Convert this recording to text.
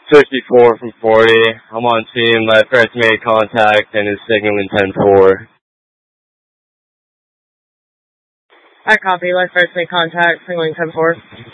54 from 40. I'm on team. My first made contact and is signaling 10-4. I copy. My first made contact, signaling 10-4.